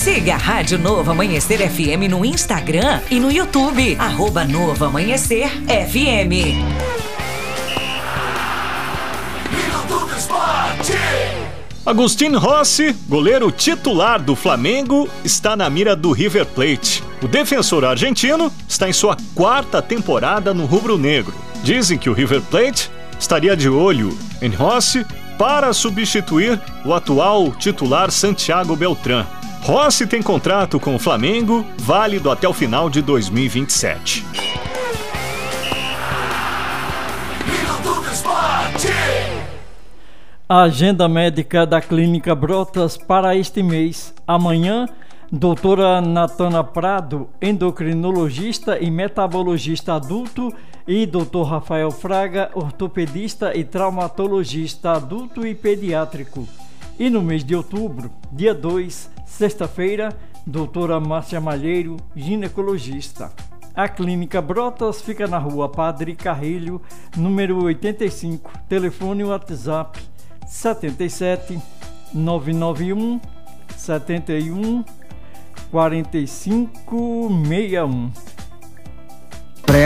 Siga a Rádio Novo Amanhecer FM no Instagram e no YouTube. @Novo Amanhecer FM. Agustín Rossi, goleiro titular do Flamengo, está na mira do River Plate. O defensor argentino está em sua 4ª temporada no rubro-negro. Dizem que o River Plate estaria de olho em Rossi para substituir o atual titular Santiago Beltrán. Rossi tem contrato com o Flamengo, válido até o final de 2027. A agenda médica da Clínica Brotas para este mês. Amanhã, doutora Natana Prado, endocrinologista e metabologista adulto, e doutor Rafael Fraga, ortopedista e traumatologista adulto e pediátrico. E no mês de outubro, dia 2, sexta-feira, doutora Márcia Malheiro, ginecologista. A Clínica Brotas fica na rua Padre Carrilho, número 85, telefone WhatsApp 77 991 71 45 61.